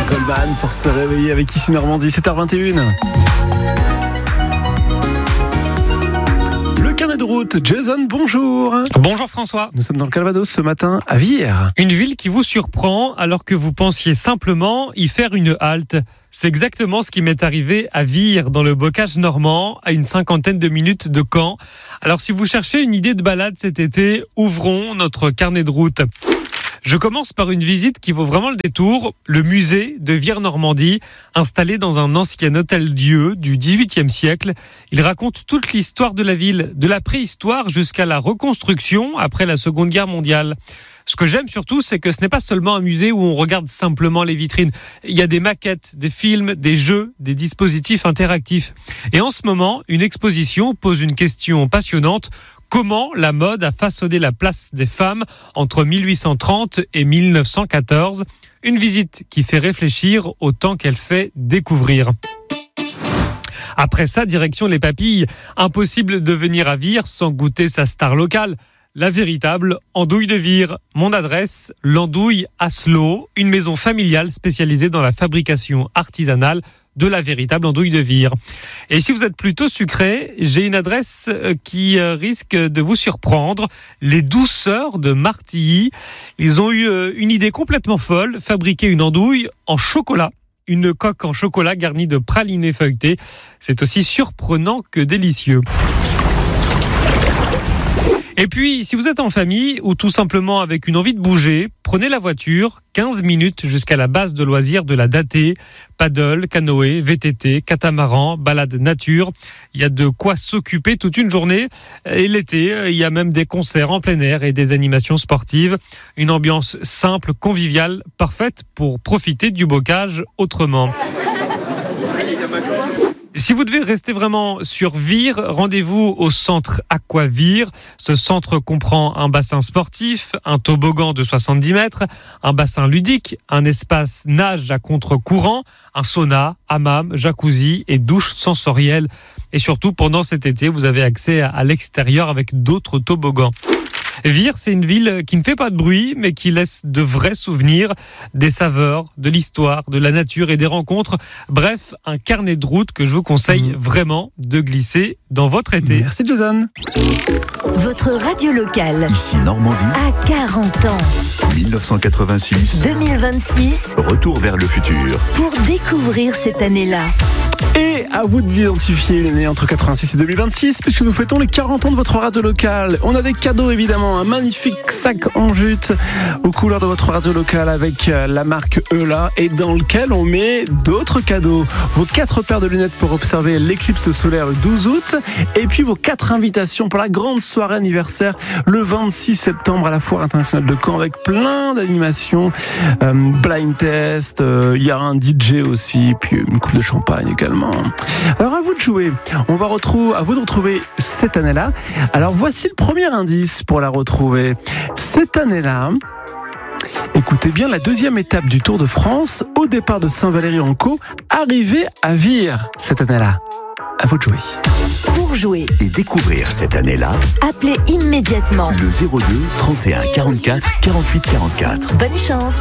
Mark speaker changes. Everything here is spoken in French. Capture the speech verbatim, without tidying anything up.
Speaker 1: Goldman pour se réveiller avec Ici Normandie, sept heures vingt et une. Le carnet de route, Jason, bonjour.
Speaker 2: Bonjour François.
Speaker 1: Nous sommes dans le Calvados ce matin à Vire.
Speaker 2: Une ville qui vous surprend alors que vous pensiez simplement y faire une halte. C'est exactement ce qui m'est arrivé à Vire, dans le bocage normand, à une cinquantaine de minutes de Caen. Alors si vous cherchez une idée de balade cet été, ouvrons notre carnet de route. Je commence par une visite qui vaut vraiment le détour, le musée de Vire-Normandie, installé dans un ancien hôtel-dieu du dix-huitième siècle. Il raconte toute l'histoire de la ville, de la préhistoire jusqu'à la reconstruction après la Seconde Guerre mondiale. Ce que j'aime surtout, c'est que ce n'est pas seulement un musée où on regarde simplement les vitrines. Il y a des maquettes, des films, des jeux, des dispositifs interactifs. Et en ce moment, une exposition pose une question passionnante. Comment la mode a façonné la place des femmes entre mille huit cent trente et mille neuf cent quatorze. Une visite qui fait réfléchir autant qu'elle fait découvrir. Après ça, direction les Papilles. Impossible de venir à Vire sans goûter sa star locale. La véritable andouille de Vire. Mon adresse, l'Andouille Aslo, une maison familiale spécialisée dans la fabrication artisanale de la véritable andouille de Vire. Et si vous êtes plutôt sucré, j'ai une adresse qui risque de vous surprendre. Les Douceurs de Martilly. Ils ont eu une idée complètement folle, fabriquer une andouille en chocolat. Une coque en chocolat garnie de pralinés feuilletés. C'est aussi surprenant que délicieux. Et puis, si vous êtes en famille ou tout simplement avec une envie de bouger, prenez la voiture, quinze minutes jusqu'à la base de loisirs de la Datée. Paddle, canoë, V T T, catamaran, balade nature. Il y a de quoi s'occuper toute une journée. Et l'été, il y a même des concerts en plein air et des animations sportives. Une ambiance simple, conviviale, parfaite pour profiter du bocage autrement. Si vous devez rester vraiment sur Vire, rendez-vous au centre Aquavire. Ce centre comprend un bassin sportif, un toboggan de soixante-dix mètres, un bassin ludique, un espace nage à contre-courant, un sauna, hammam, jacuzzi et douche sensorielle. Et surtout, pendant cet été, vous avez accès à l'extérieur avec d'autres toboggans. Vire, c'est une ville qui ne fait pas de bruit, mais qui laisse de vrais souvenirs, des saveurs, de l'histoire, de la nature et des rencontres. Bref, un carnet de route que je vous conseille vraiment de glisser dans votre été.
Speaker 1: Merci Jason.
Speaker 3: Votre radio locale.
Speaker 4: Ici Normandie.
Speaker 3: À quarante ans.
Speaker 4: dix-neuf cent quatre-vingt-six.
Speaker 3: deux mille vingt-six.
Speaker 4: Retour vers le futur.
Speaker 3: Pour découvrir cette année-là.
Speaker 1: Et à vous d'identifier l'année entre quatre-vingt-six et deux mille vingt-six, puisque nous fêtons les quarante ans de votre radio locale. On a des cadeaux évidemment, un magnifique sac en jute aux couleurs de votre radio locale avec la marque Eula et dans lequel on met d'autres cadeaux. Vos quatre paires de lunettes pour observer l'éclipse solaire le douze août et puis vos quatre invitations pour la grande soirée anniversaire le vingt-six septembre à la Foire internationale de Caen avec plein d'animations, euh, blind test, il euh, y a un D J aussi, puis une coupe de champagne également. Alors à vous de jouer, on va retrouver, à vous de retrouver cette année-là. Alors voici le premier indice pour la retrouver. Cette année-là, écoutez bien la deuxième étape du Tour de France, au départ de Saint-Valery-en-Caux, arrivée à Vire cette année-là. À vous de jouer.
Speaker 3: Pour jouer
Speaker 4: et découvrir cette année-là,
Speaker 3: appelez immédiatement
Speaker 4: le zéro deux trente et un quarante-quatre quarante-huit quarante-quatre.
Speaker 3: Bonne chance.